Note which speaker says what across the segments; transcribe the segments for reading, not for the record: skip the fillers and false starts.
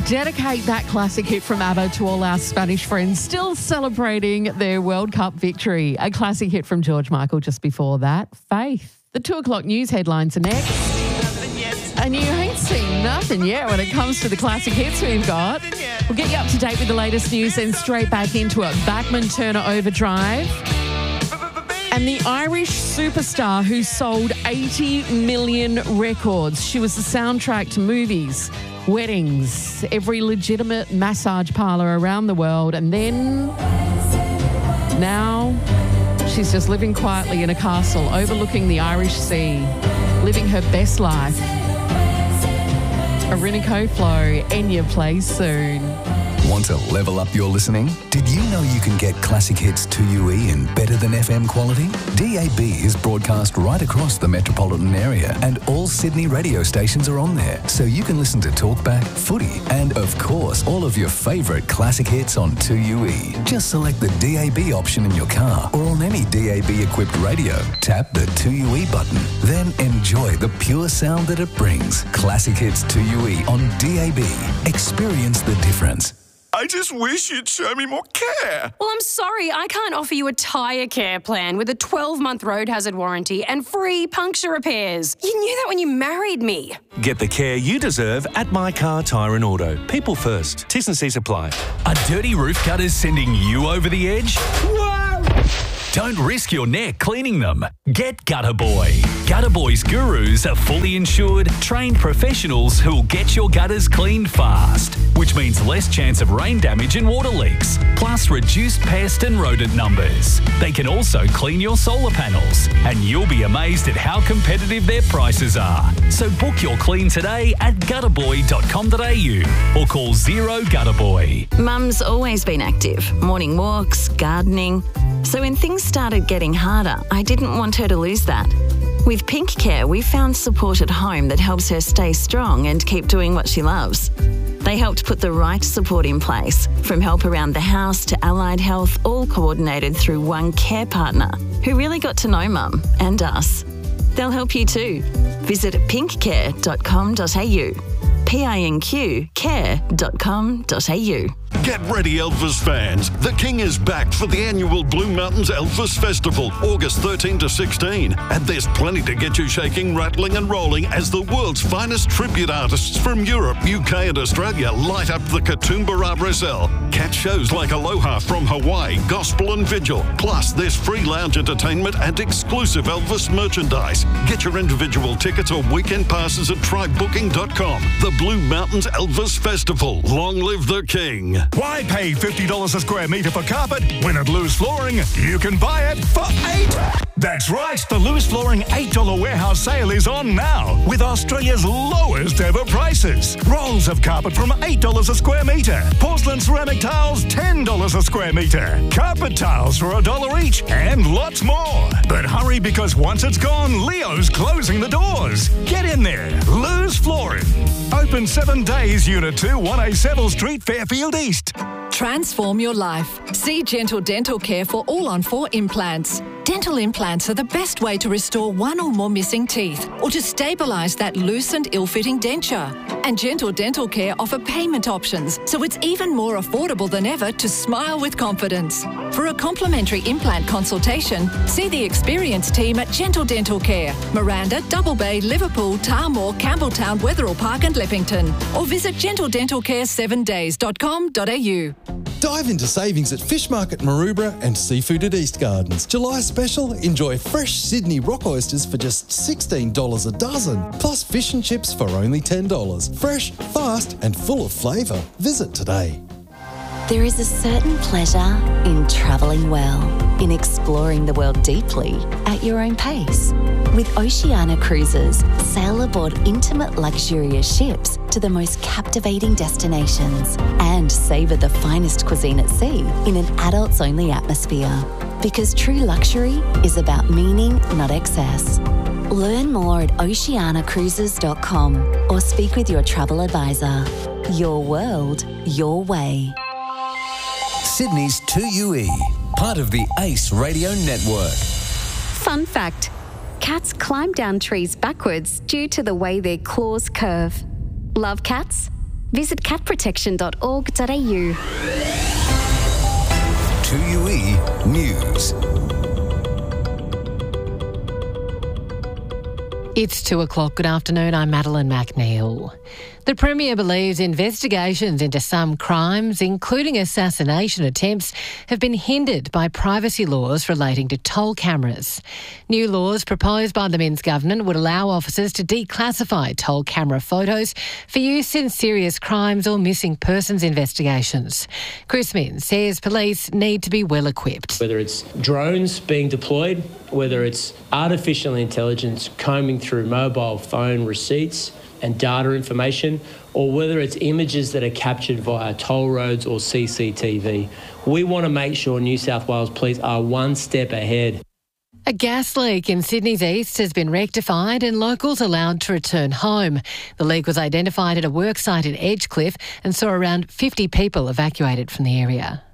Speaker 1: dedicate that classic hit from ABBA to all our Spanish friends still celebrating their World Cup victory. A classic hit from George Michael just before that, Faith. The 2 o'clock news headlines are next. And you ain't seen nothing yet when it comes to the classic hits we've got. We'll get you up to date with the latest news and straight back into it. Bachman Turner Overdrive. And the Irish superstar who sold 80 million records. She was the soundtrack to movies, weddings, every legitimate massage parlour around the world. And then now she's just living quietly in a castle overlooking the Irish Sea, living her best life. Orinoco Flow, Enya plays soon.
Speaker 2: Want to level up your listening? Did you know you can get classic hits 2UE in better than FM quality? DAB is broadcast right across the metropolitan area and all Sydney radio stations are on there. So you can listen to Talkback, Footy and, of course, all of your favourite classic hits on 2UE. Just select the DAB option in your car or on any DAB-equipped radio. Tap the 2UE button. Then enjoy the pure sound that it brings. Classic hits 2UE on DAB. Experience the difference.
Speaker 3: I just wish you'd show me more care.
Speaker 4: Well, I'm sorry, I can't offer you a tyre care plan with a 12-month road hazard warranty and free puncture repairs. You knew that when you married me.
Speaker 5: Get the care you deserve at My Car Tyre and Auto. People first. T's and C's apply.
Speaker 6: Are dirty roof gutters sending you over the edge? Whoa! Don't risk your neck cleaning them. Get Gutter Boy. Gutter Boy's gurus are fully insured, trained professionals who'll get your gutters cleaned fast, which means less chance of rain damage and water leaks, plus reduced pest and rodent numbers. They can also clean your solar panels, and you'll be amazed at how competitive their prices are. So book your clean today at gutterboy.com.au or call 0 Gutter Boy.
Speaker 7: Mum's always been active, morning walks, gardening. So when things started getting harder, I didn't want her to lose that. With Pink Care, we found support at home that helps her stay strong and keep doing what she loves. They helped put the right support in place, from help around the house to allied health, all coordinated through one care partner who really got to know Mum and us. They'll help you too. Visit pinkcare.com.au. PINQ-care.com.au.
Speaker 3: Get ready, Elvis fans. The King is back for the annual Blue Mountains Elvis Festival, August 13 to 16. And there's plenty to get you shaking, rattling and rolling as the world's finest tribute artists from Europe, UK and Australia light up the Katoomba Brazil. Catch shows like Aloha from Hawaii, Gospel and Vigil. Plus, there's free lounge entertainment and exclusive Elvis merchandise. Get your individual tickets or weekend passes at trybooking.com. The Blue Mountains Elvis Festival. Long live the King.
Speaker 8: Why pay $50 a square metre for carpet when at Loose Flooring you can buy it for $8? That's right, the Loose Flooring $8 warehouse sale is on now with Australia's lowest ever prices. Rolls of carpet from $8 a square metre. Porcelain ceramic tiles $10 a square metre. Carpet tiles for $1 each and lots more. But hurry, because once it's gone, Leo's closing the doors. Get in there, Loose Flooring. Open 7 days, Unit 2, 1A Seville Street, Fairfield East.
Speaker 9: Transform your life. See Gentle Dental Care for all-on-4 implants. Dental implants are the best way to restore one or more missing teeth or to stabilise that loose and ill-fitting denture. And Gentle Dental Care offer payment options, so it's even more affordable than ever to smile with confidence. For a complimentary implant consultation, see the experienced team at Gentle Dental Care, Miranda, Double Bay, Liverpool, Tarmore, Campbelltown, Wetherill Park and Leppington, or visit gentledentalcare7days.com.au.
Speaker 10: Dive into savings at Fish Market Maroubra and Seafood at East Gardens. July special, enjoy fresh Sydney rock oysters for just $16 a dozen, plus fish and chips for only $10. Fresh, fast and full of flavour. Visit today.
Speaker 11: There is a certain pleasure in travelling well, in exploring the world deeply at your own pace. With Oceania Cruises, sail aboard intimate, luxurious ships to the most captivating destinations and savour the finest cuisine at sea in an adults-only atmosphere. Because true luxury is about meaning, not excess. Learn more at oceanacruises.com or speak with your travel advisor. Your world, your way.
Speaker 2: Sydney's 2UE, part of the ACE Radio Network.
Speaker 12: Fun fact, cats climb down trees backwards due to the way their claws curve. Love cats? Visit catprotection.org.au.
Speaker 2: 2UE News.
Speaker 13: It's 2:00. Good afternoon. I'm Madeline McNeil. The Premier believes investigations into some crimes, including assassination attempts, have been hindered by privacy laws relating to toll cameras. New laws proposed by the Minns government would allow officers to declassify toll camera photos for use in serious crimes or missing persons investigations. Chris Minns says police need to be well equipped.
Speaker 14: Whether it's drones being deployed, whether it's artificial intelligence combing through mobile phone receipts and data information, or whether it's images that are captured via toll roads or CCTV. We want to make sure New South Wales Police are one step ahead.
Speaker 13: A gas leak in Sydney's east has been rectified and locals allowed to return home. The leak was identified at a worksite at Edgecliff and saw around 50 people evacuated from the area.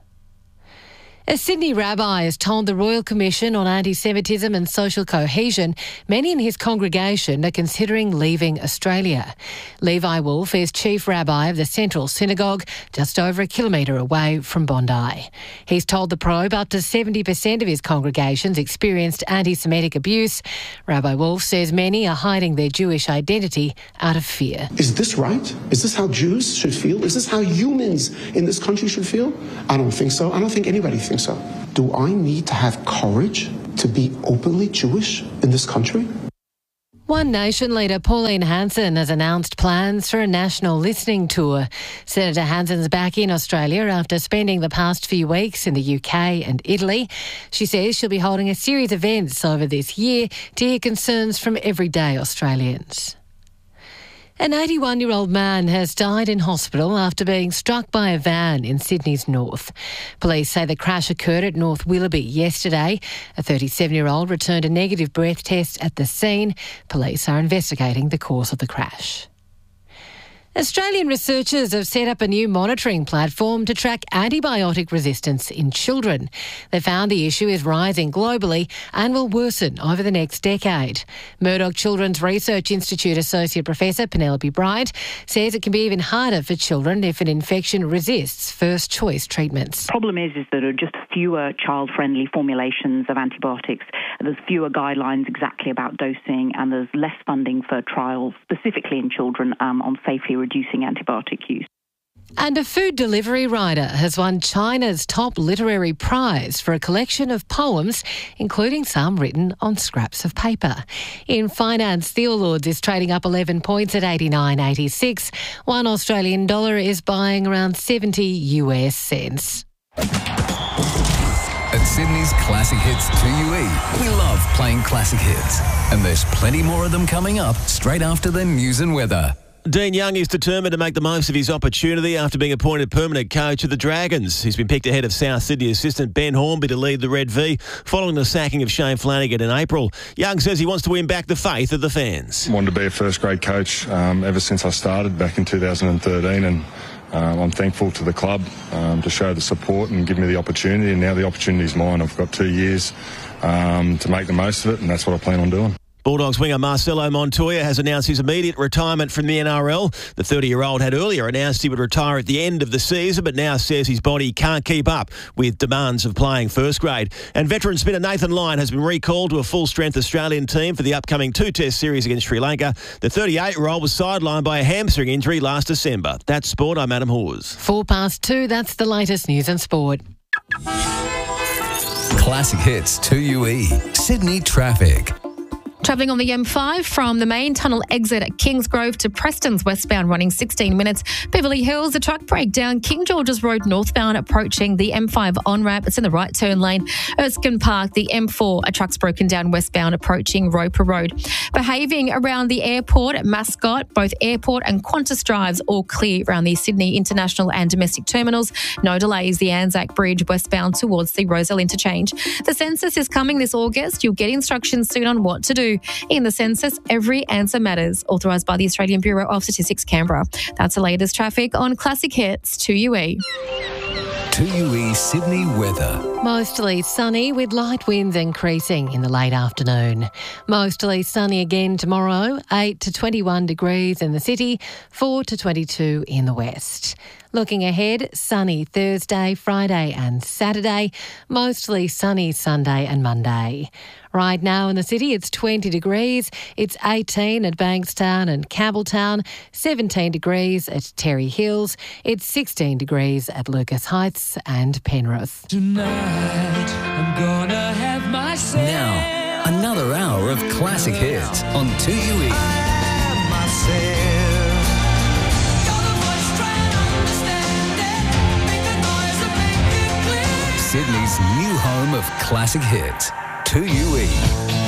Speaker 13: A Sydney rabbi has told the Royal Commission on Anti-Semitism and Social Cohesion many in his congregation are considering leaving Australia. Levi Wolf is Chief Rabbi of the Central Synagogue, just over a kilometre away from Bondi. He's told the Probe up to 70% of his congregations experienced anti-Semitic abuse. Rabbi Wolf says many are hiding their Jewish identity out of fear.
Speaker 15: Is this right? Is this how Jews should feel? Is this how humans in this country should feel? I don't think so. I don't think anybody thinks so. Do I need to have courage to be openly Jewish in this country?
Speaker 13: One Nation leader Pauline Hanson has announced plans for a national listening tour. Senator Hanson's back in Australia after spending the past few weeks in the UK and Italy. She says she'll be holding a series of events over this year to hear concerns from everyday Australians. An 81-year-old man has died in hospital after being struck by a van in Sydney's north. Police say the crash occurred at North Willoughby yesterday. A 37-year-old returned a negative breath test at the scene. Police are investigating the cause of the crash. Australian researchers have set up a new monitoring platform to track antibiotic resistance in children. They found the issue is rising globally and will worsen over the next decade. Murdoch Children's Research Institute Associate Professor Penelope Bryant says it can be even harder for children if an infection resists first-choice treatments.
Speaker 16: The problem is that there are just fewer child-friendly formulations of antibiotics. There's fewer guidelines exactly about dosing, and there's less funding for trials, specifically in children, on safely reducing antibiotic use.
Speaker 13: And a food delivery rider has won China's top literary prize for a collection of poems, including some written on scraps of paper. In finance, the All Lords is trading up 11 points at 89.86. $1 Australian dollar is buying around 70 US cents.
Speaker 2: At Sydney's Classic Hits 2UE, we love playing classic hits. And there's plenty more of them coming up straight after the news and weather.
Speaker 17: Dean Young is determined to make the most of his opportunity after being appointed permanent coach of the Dragons. He's been picked ahead of South Sydney assistant Ben Hornby to lead the Red V following the sacking of Shane Flanagan in April. Young says he wants to win back the faith of the fans.
Speaker 18: I wanted to be a first-grade coach ever since I started back in 2013, and I'm thankful to the club to show the support and give me the opportunity, and now the opportunity is mine. I've got 2 years to make the most of it, and that's what I plan on doing.
Speaker 17: Bulldogs winger Marcelo Montoya has announced his immediate retirement from the NRL. The 30-year-old had earlier announced he would retire at the end of the season, but now says his body can't keep up with demands of playing first grade. And veteran spinner Nathan Lyon has been recalled to a full-strength Australian team for the upcoming 2-test series against Sri Lanka. The 38-year-old was sidelined by a hamstring injury last December. That's sport. I'm Adam Hawes.
Speaker 13: 2:04, that's the latest news and sport.
Speaker 2: Classic Hits 2UE, Sydney traffic.
Speaker 19: Travelling on the M5 from the main tunnel exit at Kingsgrove to Preston's westbound running 16 minutes. Beverly Hills, a truck breakdown. King George's Road northbound approaching the M5 on-ramp. It's in the right turn lane. Erskine Park, the M4, a truck's broken down westbound approaching Roper Road. Behaving around the airport at Mascot, both airport and Qantas drives all clear around the Sydney international and domestic terminals. No delays. The Anzac Bridge westbound towards the Roselle interchange. The census is coming this August. You'll get instructions soon on what to do. In the census, every answer matters. Authorised by the Australian Bureau of Statistics, Canberra. That's the latest traffic on Classic Hits 2UE.
Speaker 2: 2UE Sydney weather.
Speaker 13: Mostly sunny with light winds increasing in the late afternoon. Mostly sunny again tomorrow, 8 to 21 degrees in the city, 4 to 22 in the west. Looking ahead, sunny Thursday, Friday and Saturday, mostly sunny Sunday and Monday. Right now in the city, it's 20 degrees. It's 18 at Bankstown and Campbelltown, 17 degrees at Terry Hills. It's 16 degrees at Lucas Heights and Penrith.
Speaker 20: Tonight, I'm gonna have myself.
Speaker 2: Now, another hour of classic hits on 2UE. Sydney's new home of classic hits, 2UE.